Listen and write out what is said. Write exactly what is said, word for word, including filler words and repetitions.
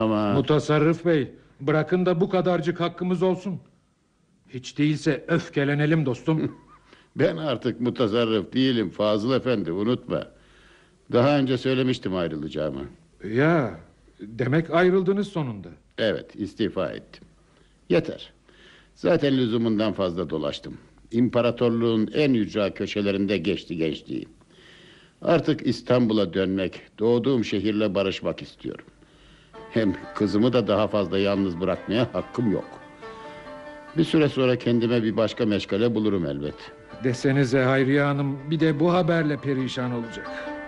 Ama Mutasarrıf bey, bırakın da bu kadarcık hakkımız olsun. Hiç değilse öfkelenelim dostum. ben artık mutasarrıf değilim Fazıl Efendi, unutma. Daha önce söylemiştim ayrılacağımı. Ya, demek ayrıldınız sonunda. Evet, istifa ettim. Yeter. Zaten lüzumundan fazla dolaştım. İmparatorluğun en ücra köşelerinde geçti gençliğim. Artık İstanbul'a dönmek, doğduğum şehirle barışmak istiyorum. Hem kızımı da daha fazla yalnız bırakmaya hakkım yok. Bir süre sonra kendime bir başka meşgale bulurum elbet. Desenize Hayriye Hanım bir de bu haberle perişan olacak.